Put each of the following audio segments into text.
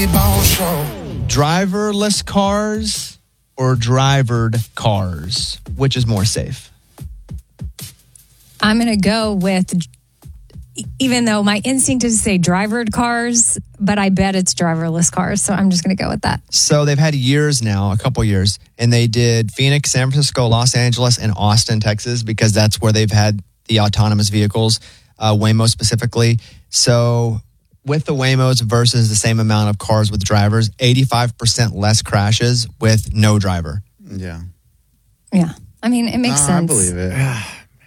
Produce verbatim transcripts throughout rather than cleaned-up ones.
Bobby Bones Show. Driverless cars or drivered cars? Which is more safe? I'm going to go with, even though my instinct is to say drivered cars, but I bet it's driverless cars. So I'm just going to go with that. So they've had years now, a couple years, and they did Phoenix, San Francisco, Los Angeles, and Austin, Texas, because that's where they've had the autonomous vehicles, uh, Waymo specifically. So with the Waymos versus the same amount of cars with drivers, eighty-five percent less crashes with no driver. Yeah. Yeah. I mean, it makes no, sense. I believe it.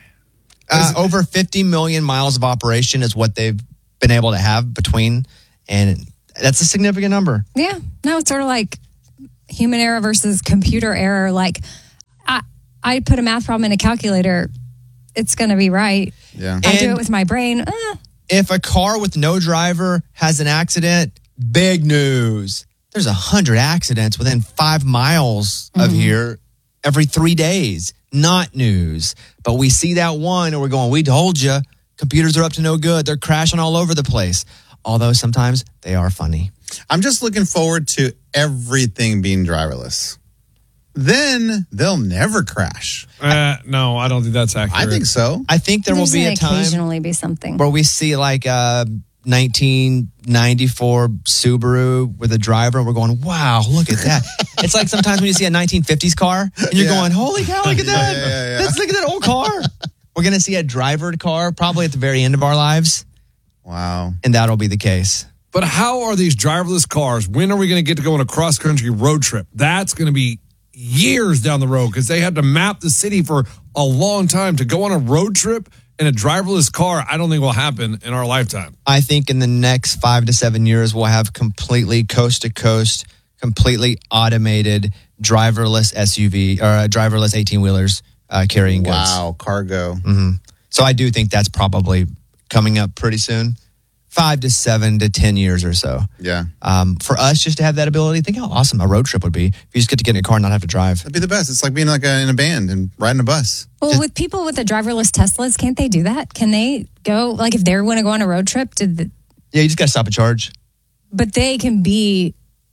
Uh, over fifty million miles of operation is what they've been able to have between, and that's a significant number. Yeah. No, it's sort of like human error versus computer error. Like, I, I put a math problem in a calculator, it's going to be right. Yeah. I do And- it with my brain. Uh, If a car with no driver has an accident, big news. There's a hundred accidents within five miles of here every three days. Not news. But we see that one and we're going, we told you. Computers are up to no good. They're crashing all over the place. Although sometimes they are funny. I'm just looking forward to everything being driverless. Then they'll never crash. Uh, no, I don't think that's accurate. I think so. I think there will there's be gonna a time occasionally be something. where we see like a nineteen ninety-four Subaru with a driver and we're going, wow, look at that. It's like sometimes when you see a nineteen fifties car and you're Yeah. going, holy cow, look at that. Yeah, yeah, yeah. Let's look at that old car. We're going to see a drivered car probably at the very end of our lives, Wow. and that'll be the case. But how are these driverless cars? When are we going to get to go on a cross-country road trip? That's going to be years down the road because they had to map the city for a long time. To go on a road trip in a driverless car, I don't think will happen in our lifetime. I think in the next five to seven years, we'll have completely coast to coast, completely automated driverless S U V or uh, driverless eighteen wheelers uh, carrying goods. Wow. Cargo. Mm-hmm. So I do think that's probably coming up pretty soon. Five to seven to ten years or so. Yeah. Um, for us, just to have that ability, think how awesome a road trip would be if you just get to get in a car and not have to drive. That'd be the best. It's like being like a, in a band and riding a bus. Well, Just- with people with the driverless Teslas, can't they do that? Can they go, like if they want to go on a road trip, did the, Yeah, you just got to stop and charge. but they can be,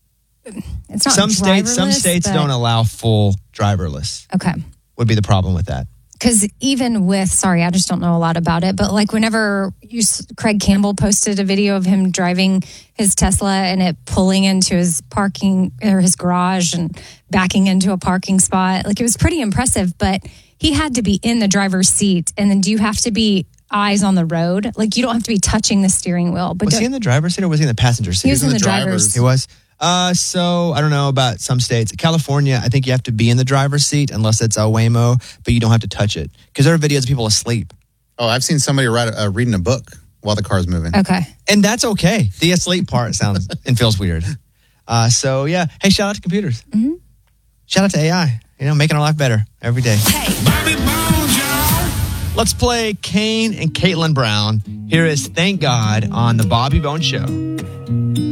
it's not Some states, some driverless, states but- don't allow full driverless. Okay. Would be the problem with that. Because even with, sorry, I just don't know a lot about it, but like whenever you, Craig Campbell posted a video of him driving his Tesla and it pulling into his parking or his garage and backing into a parking spot, like it was pretty impressive, but he had to be in the driver's seat. And then do you have to be eyes on the road? Like you don't have to be touching the steering wheel. But Was don't- he in the driver's seat or was he in the passenger seat? He was in the the driver's. driver's. He was. Uh, so I don't know about some states. California, I think you have to be in the driver's seat unless it's a Waymo, but you don't have to touch it because there are videos of people asleep, Oh, I've seen somebody write, uh, reading a book while the car's moving. Okay. and that's okay. The asleep part sounds and feels weird. Uh, so yeah, hey, shout out to computers. Mm-hmm. Shout out to A I. You know, making our life better every day. Bobby Bones, y'all. Let's play Kane and Caitlin Brown. Here is Thank God on the Bobby Bones Show.